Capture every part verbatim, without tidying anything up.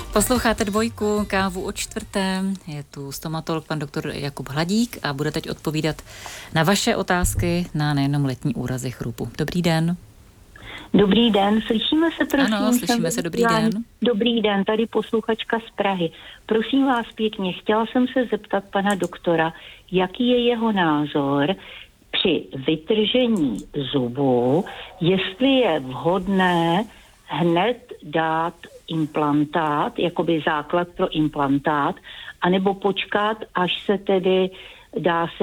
Posloucháte Dvojku, kávu o čtvrté. Je tu stomatolog pan doktor Jakub Hladík a bude teď odpovídat na vaše otázky na nejenom letní úrazy chrupu. Dobrý den. Dobrý den, slyšíme se prosím? Ano, slyšíme se, dobrý den. Dobrý den, tady posluchačka z Prahy. Prosím vás pěkně, chtěla jsem se zeptat pana doktora, jaký je jeho názor při vytržení zubu, jestli je vhodné hned dát implantát, jakoby základ pro implantát, anebo počkat, až se tedy dá se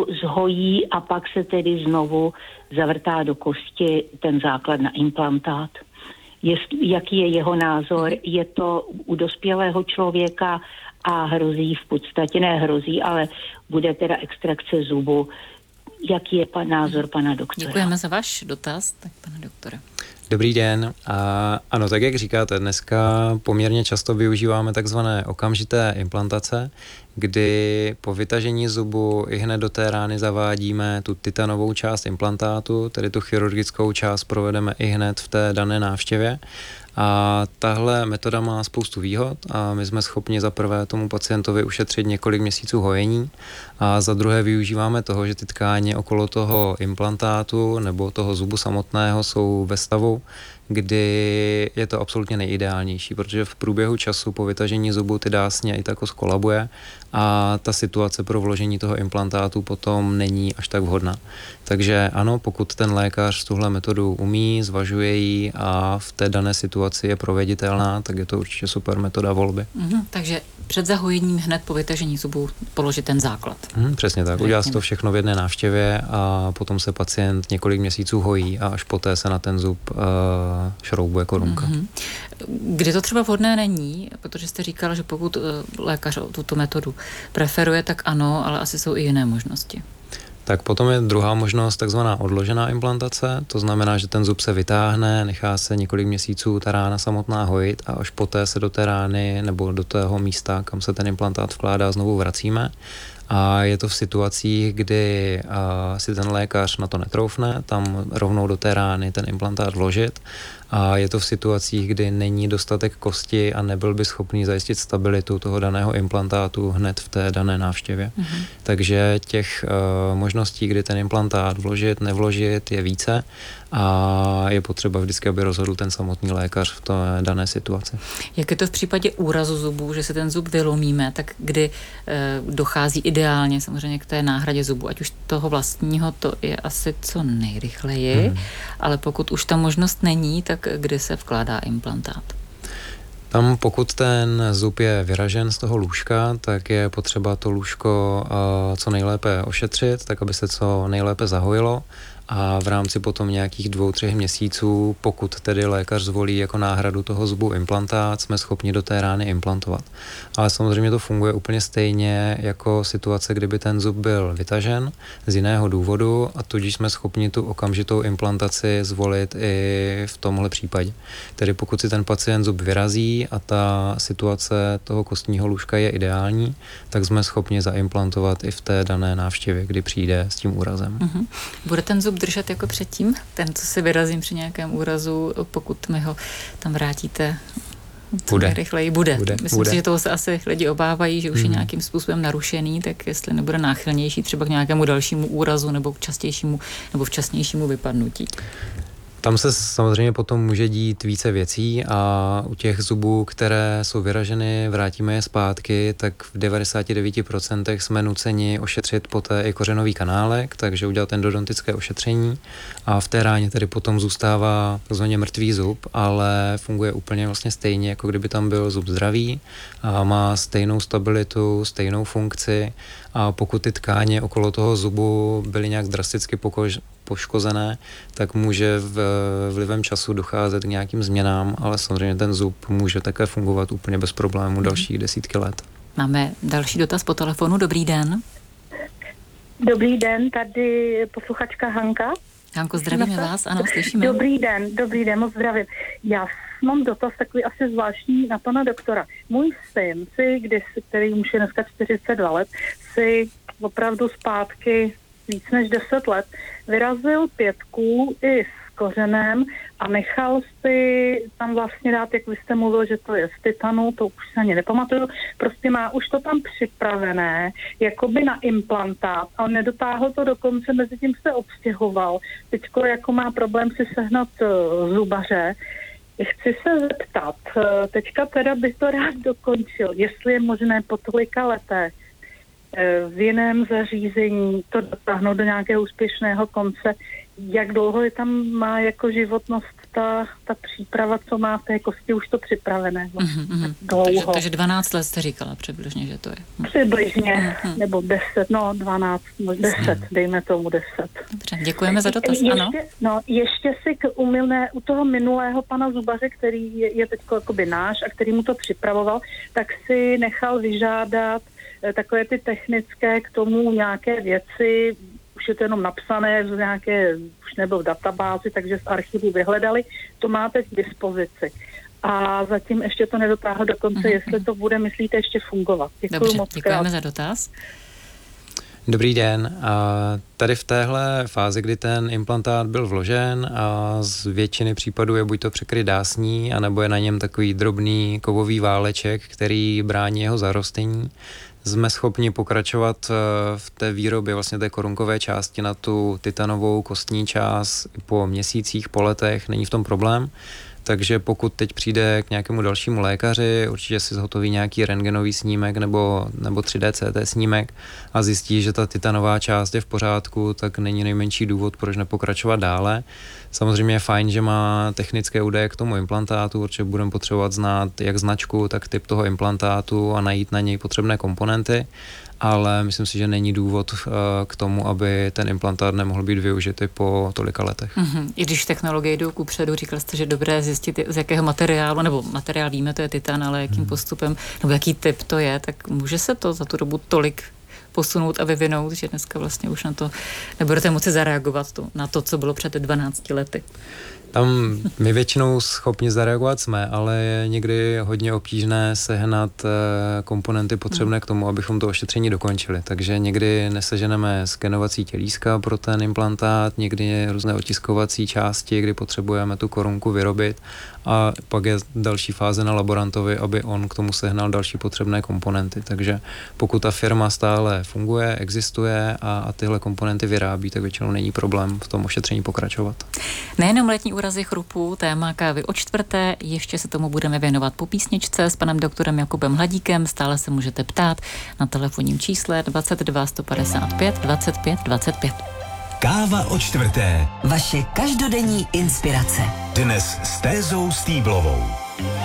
zhojí a pak se tedy znovu zavrtá do kosti ten základ na implantát. Jest, jaký je jeho názor? Je to u dospělého člověka a hrozí v podstatě, ne hrozí, ale bude teda extrakce zubu. Jaký je pan, názor pana doktora? Děkujeme za váš dotaz, tak pane doktore. Dobrý den. A ano, tak jak říkáte, dneska poměrně často využíváme takzvané okamžité implantace, kdy po vytažení zubu i hned do té rány zavádíme tu titanovou část implantátu, tedy tu chirurgickou část provedeme i hned v té dané návštěvě. A tahle metoda má spoustu výhod a my jsme schopni za prvé tomu pacientovi ušetřit několik měsíců hojení a za druhé využíváme toho, že ty tkáně okolo toho implantátu nebo toho zubu samotného jsou ve stavu, kdy je to absolutně nejideálnější, protože v průběhu času po vytažení zubu ty dásně i tako skolabuje a ta situace pro vložení toho implantátu potom není až tak vhodná. Takže ano, pokud ten lékař tuhle metodu umí, zvažuje ji a v té dané situaci je proveditelná, tak je to určitě super metoda volby. Mm-hmm, takže před zahojením hned po vytažení zubu položit ten základ. Mm, přesně tak. Udělá se to všechno v jedné návštěvě a potom se pacient několik měsíců hojí a až poté se na ten zub uh, šroubuje korunka. Mm-hmm. Kdy to třeba vhodné není, protože jste říkal, že pokud uh, lékař tuto metodu preferuje, tak ano, ale asi jsou i jiné možnosti. Tak potom je druhá možnost takzvaná odložená implantace, to znamená, že ten zub se vytáhne, nechá se několik měsíců ta rána samotná hojit a až poté se do té rány nebo do toho místa, kam se ten implantát vkládá, znovu vracíme. A je to v situacích, kdy uh, si ten lékař na to netroufne, tam rovnou do té rány ten implantát vložit. A je to v situacích, kdy není dostatek kosti a nebyl by schopný zajistit stabilitu toho daného implantátu hned v té dané návštěvě. Mm-hmm. Takže těch uh, možností, kdy ten implantát vložit, nevložit, je více a je potřeba vždycky, aby rozhodl ten samotný lékař v té dané situaci. Jak je to v případě úrazu zubů, že se ten zub vylomíme, tak kdy e, dochází ideálně samozřejmě k té náhradě zubu, ať už toho vlastního, to je asi co nejrychleji, hmm. ale pokud už ta možnost není, tak kdy se vkládá implantát? Tam pokud ten zub je vyražen z toho lůžka, tak je potřeba to lůžko uh, co nejlépe ošetřit, tak aby se co nejlépe zahojilo. A v rámci potom nějakých dvou, třech měsíců, pokud tedy lékař zvolí jako náhradu toho zubu implantát, jsme schopni do té rány implantovat. Ale samozřejmě to funguje úplně stejně jako situace, kdyby ten zub byl vytažen z jiného důvodu a tudíž jsme schopni tu okamžitou implantaci zvolit i v tomhle případě. Tedy pokud si ten pacient zub vyrazí a ta situace toho kostního lůžka je ideální, tak jsme schopni zaimplantovat i v té dané návštěvě, kdy přijde s tím úrazem. Mm-hmm. Bude ten zub držet jako předtím? Ten, co si vyrazím při nějakém úrazu, pokud mi ho tam vrátíte co nejrychleji? Bude. bude. Myslím bude. si, že toho se asi lidi obávají, že už hmm. je nějakým způsobem narušený, tak jestli nebude náchylnější třeba k nějakému dalšímu úrazu nebo k častějšímu nebo včasnějšímu vypadnutí. Tam se samozřejmě potom může dít více věcí a u těch zubů, které jsou vyraženy, vrátíme je zpátky, tak v devadesát devět procent jsme nuceni ošetřit poté i kořenový kanálek, takže udělat endodontické ošetření a v té ráně tedy potom zůstává takzvaně mrtvý zub, ale funguje úplně vlastně stejně, jako kdyby tam byl zub zdravý a má stejnou stabilitu, stejnou funkci a pokud ty tkáně okolo toho zubu byly nějak drasticky pokož- poškozené, tak může v, vlivem času docházet k nějakým změnám, ale samozřejmě ten zub může také fungovat úplně bez problémů dalších desítky let. Máme další dotaz po telefonu. Dobrý den. Dobrý den, tady posluchačka Hanka. Hanko, zdravíme vás, ano, slyšíme. Dobrý den, dobrý den, moc zdravím. Já mám dotaz takový asi zvláštní na pana doktora. Můj syn, si, když, který už je dneska čtyřicet dva let, si opravdu zpátky víc než deset let vyrazil pětku i s kořenem a nechal si tam vlastně dát, jak vy jste mluvil, že to je z titanu, to už se ani nepamatuju, prostě má už to tam připravené, jakoby na implantát, ale nedotáhl to do konce, mezi tím se odstěhoval. Teďko jako má problém si sehnat uh, zubaře. Chci se zeptat, uh, teďka teda bych to rád dokončil, jestli je možné po tolika letech v jiném zařízení to dotáhnout do nějakého úspěšného konce. Jak dlouho je tam má jako životnost ta, ta příprava, co má v té kosti už to připravené? Mm-hmm. Dlouho. Takže, takže dvanáct let jste říkala přibližně, že to je. Přibližně, mm-hmm. nebo deset, no dvanáct, deset, dejme tomu deset. Dobře, děkujeme za dotaz, ještě, ano. No, ještě si k umylné, u toho minulého pana zubaře, který je, je teď jakoby náš a který mu to připravoval, tak si nechal vyžádat takové ty technické k tomu nějaké věci, už je to jenom napsané z nějaké, už nebyl v databázi, takže z archivu vyhledali, to máte k dispozici. A zatím ještě to nedotáhl do konce, uh-huh. jestli to bude, myslíte, ještě fungovat. Děkuju. Dobře, moc děkujeme krát. za dotaz. Dobrý den. A tady v téhle fázi, kdy ten implantát byl vložen a z většiny případů je buď to překryt dásní, anebo je na něm takový drobný kovový váleček, který brání jeho zarostění, jsme schopni pokračovat v té výrobě vlastně té korunkové části na tu titanovou kostní část po měsících, po letech, není v tom problém. Takže pokud teď přijde k nějakému dalšímu lékaři, určitě si zhotoví nějaký rentgenový snímek nebo, nebo tři dé C T snímek a zjistí, že ta titanová část je v pořádku, tak není nejmenší důvod, proč nepokračovat dále. Samozřejmě je fajn, že má technické údaje k tomu implantátu, protože budeme potřebovat znát jak značku, tak typ toho implantátu a najít na něj potřebné komponenty, ale myslím si, že není důvod uh, k tomu, aby ten implantát nemohl být využitý po tolika letech. Mm-hmm. I když technologie jdou kupředu, říkal jste, že dobré zjistit, z jakého materiálu, nebo materiál víme, to je titan, ale jakým mm. postupem, nebo jaký typ to je, tak může se to za tu dobu tolik posunout a vyvinout, že dneska vlastně už na to nebudete moci zareagovat to, na to, co bylo před dvanácti lety. Tam my většinou schopni zareagovat jsme, ale je někdy hodně obtížné sehnat komponenty potřebné k tomu, abychom to ošetření dokončili. Takže někdy neseženeme skenovací tělíska pro ten implantát, někdy různé otiskovací části, kdy potřebujeme tu korunku vyrobit a pak je další fáze na laborantovi, aby on k tomu sehnal další potřebné komponenty. Takže pokud ta firma stále funguje, existuje a, a tyhle komponenty vyrábí, tak většinou není problém v tom ošetření pokračovat. Nejenom letní úrazy chrupů, téma kávy o čtvrté, ještě se tomu budeme věnovat po písničce s panem doktorem Jakubem Hladíkem. Stále se můžete ptát na telefonním čísle dvacet dva sto padesát pět dvacet pět dvacet pět. Káva o čtvrté. Vaše každodenní inspirace. Dnes s Tézou Stýblovou.